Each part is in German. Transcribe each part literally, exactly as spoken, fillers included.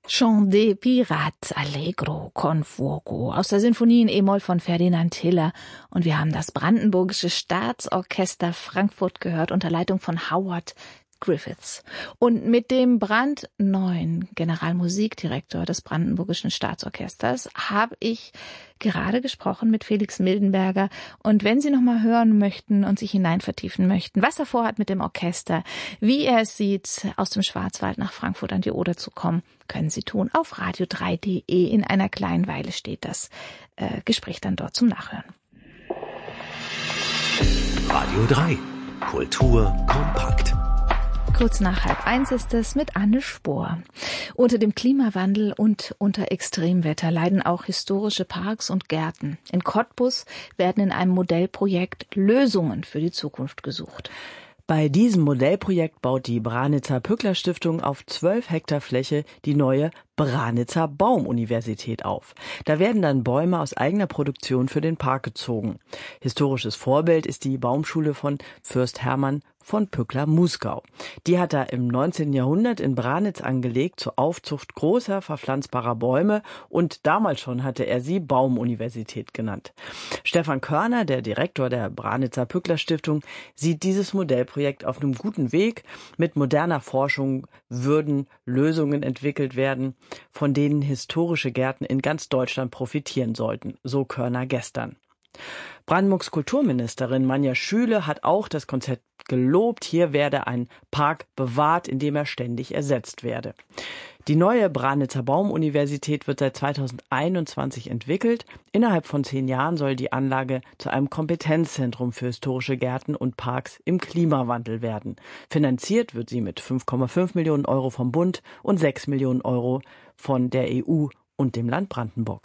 Chant des Pirates Allegro con Fuoco aus der Sinfonie in E-Moll von Ferdinand Hiller. Und wir haben das Brandenburgische Staatsorchester Frankfurt gehört unter Leitung von Howard Griffiths. Und mit dem brandneuen Generalmusikdirektor des Brandenburgischen Staatsorchesters habe ich gerade gesprochen mit Felix Mildenberger. Und wenn Sie noch mal hören möchten und sich hinein vertiefen möchten, was er vorhat mit dem Orchester, wie er es sieht, aus dem Schwarzwald nach Frankfurt an die Oder zu kommen, können Sie tun auf radio drei punkt de. In einer kleinen Weile steht das äh, Gespräch dann dort zum Nachhören. Radio drei. Kultur kompakt. Kurz nach halb eins ist es mit Anne Spohr. Unter dem Klimawandel und unter Extremwetter leiden auch historische Parks und Gärten. In Cottbus werden in einem Modellprojekt Lösungen für die Zukunft gesucht. Bei diesem Modellprojekt baut die Branitzer Pückler Stiftung auf zwölf Hektar Fläche die neue Branitzer Baumuniversität auf. Da werden dann Bäume aus eigener Produktion für den Park gezogen. Historisches Vorbild ist die Baumschule von Fürst Hermann von Pückler-Muskau. Die hat er im neunzehnten Jahrhundert in Branitz angelegt zur Aufzucht großer verpflanzbarer Bäume und damals schon hatte er sie Baumuniversität genannt. Stefan Körner, der Direktor der Branitzer Pückler Stiftung, sieht dieses Modellprojekt auf einem guten Weg. Mit moderner Forschung würden Lösungen entwickelt werden, von denen historische Gärten in ganz Deutschland profitieren sollten, so Körner gestern. Brandenburgs Kulturministerin Manja Schüle hat auch das Konzept gelobt. Hier werde ein Park bewahrt, in dem er ständig ersetzt werde. Die neue Branitzer Baumuniversität wird seit zweitausendeinundzwanzig entwickelt. Innerhalb von zehn Jahren soll die Anlage zu einem Kompetenzzentrum für historische Gärten und Parks im Klimawandel werden. Finanziert wird sie mit fünf Komma fünf Millionen Euro vom Bund und sechs Millionen Euro von der E U und dem Land Brandenburg.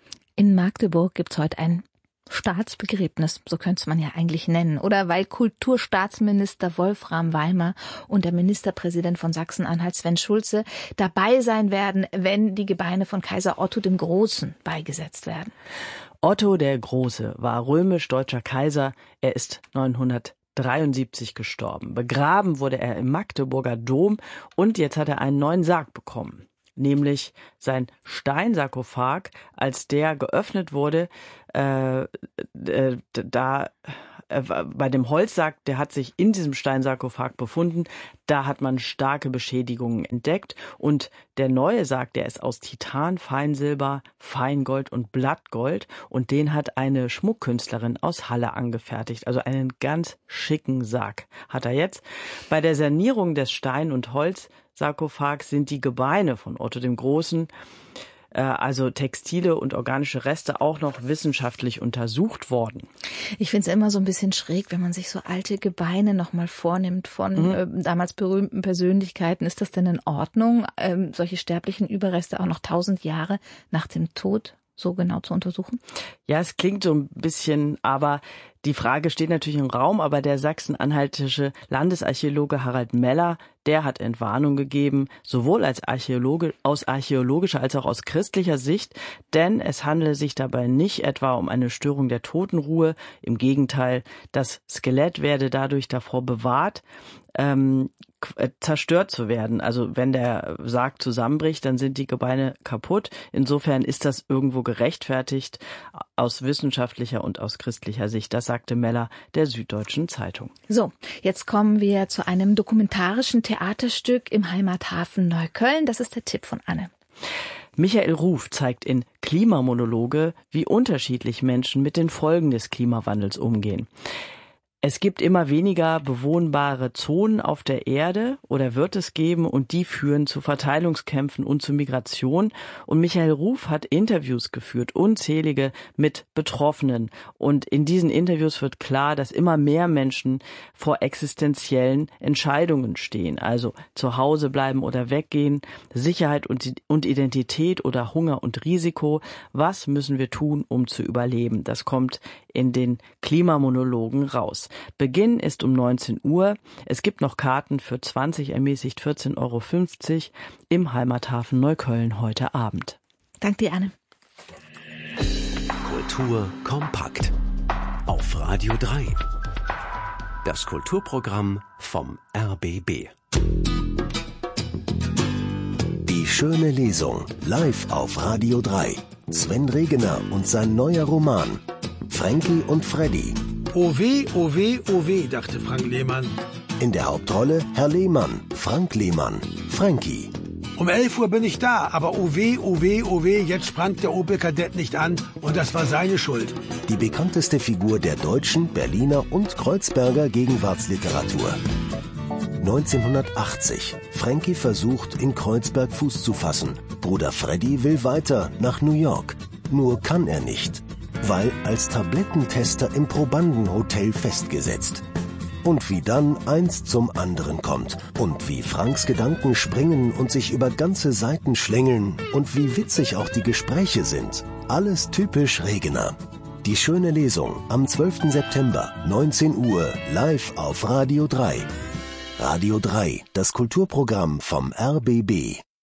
In Magdeburg gibt's heute ein Staatsbegräbnis, so könnte es man ja eigentlich nennen, oder weil Kulturstaatsminister Wolfram Weimer und der Ministerpräsident von Sachsen-Anhalt Sven Schulze dabei sein werden, wenn die Gebeine von Kaiser Otto dem Großen beigesetzt werden. Otto der Große war römisch-deutscher Kaiser. Er ist neunzehnhundertdreiundsiebzig gestorben. Begraben wurde er im Magdeburger Dom und jetzt hat er einen neuen Sarg bekommen. Nämlich sein Steinsarkophag, als der geöffnet wurde, äh, äh, da äh, bei dem Holzsarg, der hat sich in diesem Steinsarkophag befunden, da hat man starke Beschädigungen entdeckt und der neue Sarg, der ist aus Titan, Feinsilber, Feingold und Blattgold und den hat eine Schmuckkünstlerin aus Halle angefertigt, also einen ganz schicken Sarg hat er jetzt. Bei der Sanierung des Stein- und Holzsarkophags sind die Gebeine von Otto dem Großen, also textile und organische Reste, auch noch wissenschaftlich untersucht worden. Ich finde es immer so ein bisschen schräg, wenn man sich so alte Gebeine nochmal vornimmt von mhm. äh, damals berühmten Persönlichkeiten. Ist das denn in Ordnung, ähm, solche sterblichen Überreste auch noch tausend Jahre nach dem Tod so genau zu untersuchen? Ja, es klingt so ein bisschen, aber die Frage steht natürlich im Raum, aber der sachsen-anhaltische Landesarchäologe Harald Meller, der hat Entwarnung gegeben, sowohl als Archäologe, aus archäologischer als auch aus christlicher Sicht, denn es handele sich dabei nicht etwa um eine Störung der Totenruhe, im Gegenteil, das Skelett werde dadurch davor bewahrt, ähm, zerstört zu werden. Also wenn der Sarg zusammenbricht, dann sind die Gebeine kaputt. Insofern ist das irgendwo gerechtfertigt aus wissenschaftlicher und aus christlicher Sicht. Das sagte Meller der Süddeutschen Zeitung. So, jetzt kommen wir zu einem dokumentarischen Theaterstück im Heimathafen Neukölln. Das ist der Tipp von Anne. Michael Ruf zeigt in Klimamonologe, wie unterschiedlich Menschen mit den Folgen des Klimawandels umgehen. Es gibt immer weniger bewohnbare Zonen auf der Erde oder wird es geben und die führen zu Verteilungskämpfen und zu Migration. Und Michael Ruf hat Interviews geführt, unzählige mit Betroffenen. Und in diesen Interviews wird klar, dass immer mehr Menschen vor existenziellen Entscheidungen stehen. Also zu Hause bleiben oder weggehen, Sicherheit und, und Identität oder Hunger und Risiko. Was müssen wir tun, um zu überleben? Das kommt in den Klimamonologen raus. Beginn ist um neunzehn Uhr. Es gibt noch Karten für zwanzig, ermäßigt vierzehn Euro fünfzig im Heimathafen Neukölln heute Abend. Danke dir, Anne. Kultur kompakt auf Radio drei. Das Kulturprogramm vom R B B. Die Die schöne Lesung, live auf Radio drei. Sven Regener und sein neuer Roman. Frankie und Freddy. Oh weh, oh weh, oh weh, dachte Frank Lehmann. In der Hauptrolle Herr Lehmann, Frank Lehmann, Frankie. Um elf Uhr bin ich da, aber oh weh, oh weh, oh weh, jetzt sprang der Opel Kadett nicht an und das war seine Schuld. Die bekannteste Figur der deutschen, Berliner und Kreuzberger Gegenwartsliteratur. neunzehnhundertachtzig. Frankie versucht, in Kreuzberg Fuß zu fassen. Bruder Freddy will weiter nach New York. Nur kann er nicht, weil als Tablettentester im Probandenhotel festgesetzt. Und wie dann eins zum anderen kommt. Und wie Franks Gedanken springen und sich über ganze Seiten schlängeln. Und wie witzig auch die Gespräche sind. Alles typisch Regener. Die schöne Lesung am zwölften September, neunzehn Uhr, live auf Radio drei. Radio drei, das Kulturprogramm vom R B B.